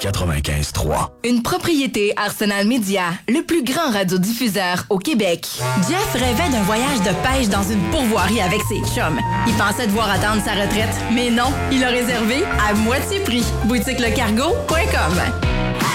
95.3. Une propriété Arsenal Media, le plus grand radiodiffuseur au Québec. Jeff rêvait d'un voyage de pêche dans une pourvoirie avec ses chums. Il pensait devoir attendre sa retraite, mais non, il a réservé à moitié prix. BoutiqueLeCargo.com.